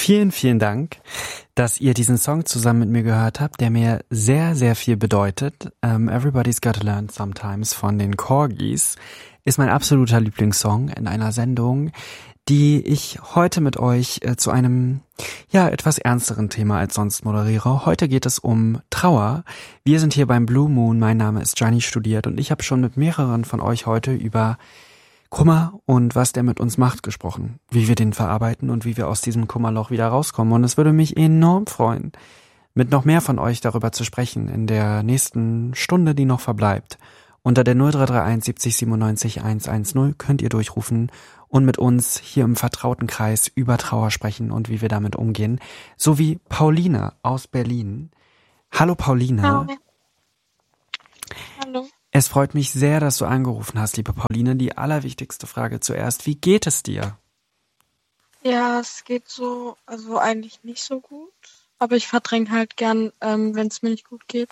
Vielen, vielen Dank, dass ihr diesen Song zusammen mit mir gehört habt, der mir sehr, sehr viel bedeutet. Everybody's Gotta Learn Sometimes von den Corgis ist mein absoluter Lieblingssong in einer Sendung, die ich heute mit euch zu einem, etwas ernsteren Thema als sonst moderiere. Heute geht es um Trauer. Wir sind hier beim Blue Moon. Mein Name ist Gianni Studiert und ich habe schon mit mehreren von euch heute über Kummer und was der mit uns macht gesprochen, wie wir den verarbeiten und wie wir aus diesem Kummerloch wieder rauskommen. Und es würde mich enorm freuen, mit noch mehr von euch darüber zu sprechen in der nächsten Stunde, die noch verbleibt. Unter der 0331 70 97 110 könnt ihr durchrufen und mit uns hier im vertrauten Kreis über Trauer sprechen und wie wir damit umgehen. So wie Pauline aus Berlin. Hallo Pauline. Hallo. Hallo. Es freut mich sehr, dass du angerufen hast, liebe Pauline. Die allerwichtigste Frage zuerst. Wie geht es dir? Ja, es geht so, also eigentlich nicht so gut. Aber ich verdränge halt gern, wenn es mir nicht gut geht.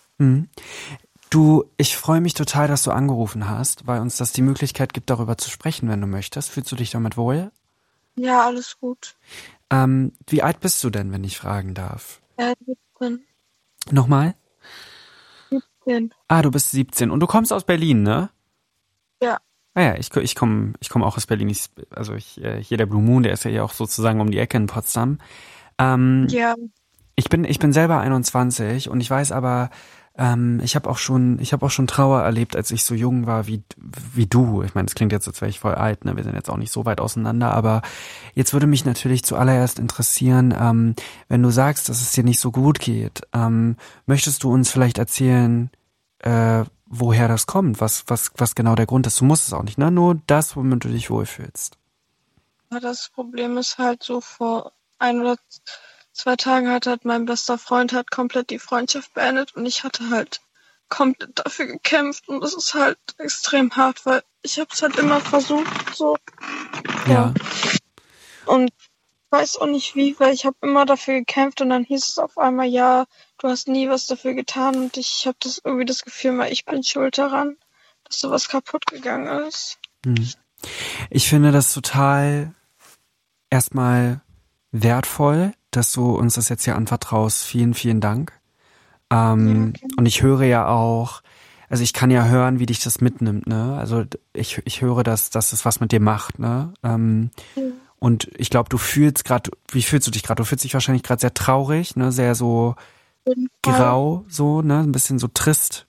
Du, ich freue mich total, dass du angerufen hast, weil uns das die Möglichkeit gibt, darüber zu sprechen, wenn du möchtest. Fühlst du dich damit wohl? Ja, alles gut. Wie alt bist du denn, wenn ich fragen darf? 17. Nochmal? 17. Ah, du bist 17 und du kommst aus Berlin, ne? Ja. Ah ja, ich komm auch aus Berlin. Hier der Blue Moon, der ist ja hier auch sozusagen um die Ecke in Potsdam. Ja. Ich bin selber 21 und ich weiß aber, ich habe auch schon Trauer erlebt, als ich so jung war wie du. Ich meine, das klingt jetzt, als wäre ich voll alt, ne? Wir sind jetzt auch nicht so weit auseinander, aber jetzt würde mich natürlich zuallererst interessieren, wenn du sagst, dass es dir nicht so gut geht, möchtest du uns vielleicht erzählen, woher das kommt, was genau der Grund ist? Du musst es auch nicht, ne? Nur das, womit du dich wohlfühlst. Ja, das Problem ist halt so, vor 1 oder 2 Tagen hat mein bester Freund komplett die Freundschaft beendet und ich hatte halt komplett dafür gekämpft und das ist halt extrem hart, weil ich habe es halt immer versucht, so. Ja. Und ich weiß auch nicht wie, weil ich habe immer dafür gekämpft und dann hieß es auf einmal, ja, du hast nie was dafür getan und ich habe das irgendwie das Gefühl, weil ich bin schuld daran, dass sowas kaputt gegangen ist. Ich finde das total erstmal wertvoll, dass du uns das jetzt hier anvertraust. Vielen, vielen Dank. Und ich höre ja auch, also ich kann ja hören, wie dich das mitnimmt, ne? Also ich höre, dass es was mit dir macht, ne? Und ich glaube, wie fühlst du dich gerade? Du fühlst dich wahrscheinlich gerade sehr traurig, ne? Sehr so grau, so, ne? Ein bisschen so trist.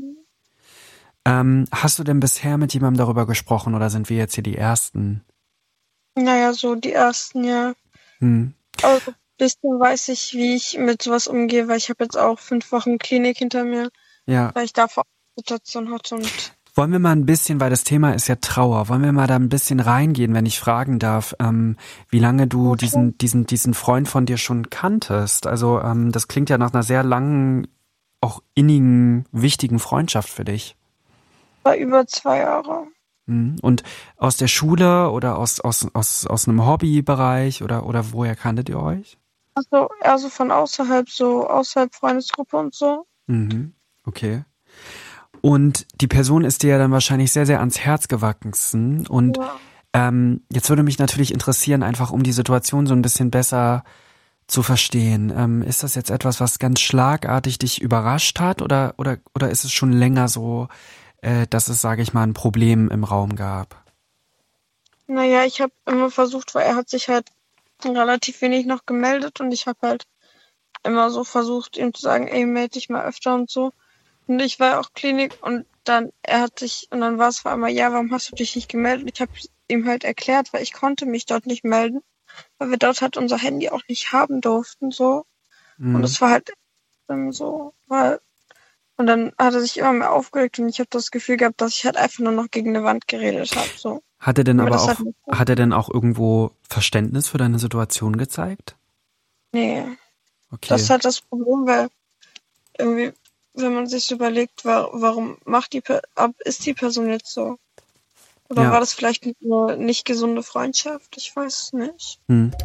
Hast du denn bisher mit jemandem darüber gesprochen oder sind wir jetzt hier die Ersten? Naja, so die Ersten, ja. Also ein bisschen weiß ich, wie ich mit sowas umgehe, weil ich habe jetzt auch 5 Wochen Klinik hinter mir, weil ich davor eine Situation hatte und wollen wir mal ein bisschen, weil das Thema ist ja Trauer, wollen wir mal da ein bisschen reingehen, wenn ich fragen darf, wie lange du diesen Freund von dir schon kanntest? Also das klingt ja nach einer sehr langen, auch innigen, wichtigen Freundschaft für dich. war über 2 Jahre. Und aus der Schule oder aus einem Hobbybereich oder woher kanntet ihr euch? Also eher so von außerhalb Freundesgruppe und so. Okay. Und die Person ist dir ja dann wahrscheinlich sehr, sehr ans Herz gewachsen. Und jetzt würde mich natürlich interessieren, einfach um die Situation so ein bisschen besser zu verstehen. Ist das jetzt etwas, was ganz schlagartig dich überrascht hat oder ist es schon länger so, dass es, sage ich mal, ein Problem im Raum gab? Naja, ich habe immer versucht, weil er hat sich halt relativ wenig noch gemeldet und ich habe halt immer so versucht, ihm zu sagen, ey, melde dich mal öfter und so. Und ich war auch Klinik und dann dann war es vor einmal, ja, warum hast du dich nicht gemeldet? Und ich habe ihm halt erklärt, weil ich konnte mich dort nicht melden, weil wir dort halt unser Handy auch nicht haben durften, so. Und es war halt so, und dann hat er sich immer mehr aufgeregt und ich habe das Gefühl gehabt, dass ich halt einfach nur noch gegen eine Wand geredet habe, so. Hat er denn auch irgendwo Verständnis für deine Situation gezeigt? Nee. Okay. Das ist halt das Problem, weil irgendwie, wenn man sich so überlegt, warum ist die Person jetzt so? Oder war das vielleicht eine nicht gesunde Freundschaft? Ich weiß es nicht.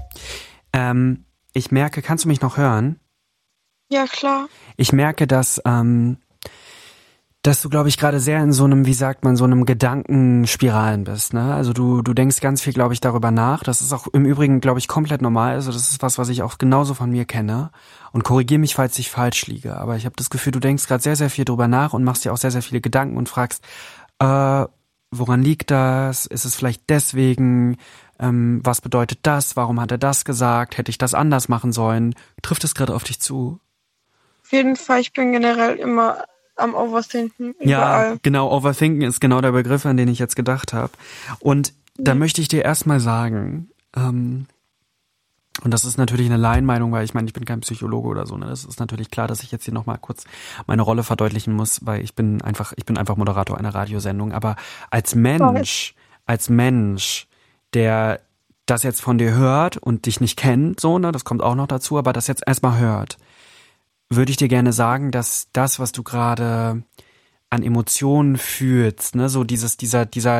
Ich merke, kannst du mich noch hören? Ja, klar. Ich merke, dass dass du, glaube ich, gerade sehr in so einem, wie sagt man, so einem Gedankenspiralen bist, ne? Also du denkst ganz viel, glaube ich, darüber nach. Das ist auch im Übrigen, glaube ich, komplett normal. Also das ist was ich auch genauso von mir kenne. Und korrigier mich, falls ich falsch liege. Aber ich habe das Gefühl, du denkst gerade sehr, sehr viel drüber nach und machst dir auch sehr, sehr viele Gedanken und fragst, woran liegt das? Ist es vielleicht deswegen? Was bedeutet das? Warum hat er das gesagt? Hätte ich das anders machen sollen? Trifft es gerade auf dich zu? Auf jeden Fall, ich bin generell immer am Overthinken, überall. Ja, genau, Overthinken ist genau der Begriff, an den ich jetzt gedacht habe. Und da möchte ich dir erstmal sagen, und das ist natürlich eine Laienmeinung, weil ich meine, ich bin kein Psychologe oder so, ne? Das ist natürlich klar, dass ich jetzt hier nochmal kurz meine Rolle verdeutlichen muss, weil ich bin einfach Moderator einer Radiosendung, aber als Mensch, der das jetzt von dir hört und dich nicht kennt, so, ne, das kommt auch noch dazu, aber das jetzt erstmal hört, würde ich dir gerne sagen, dass das, was du gerade an Emotionen fühlst, ne, so dieser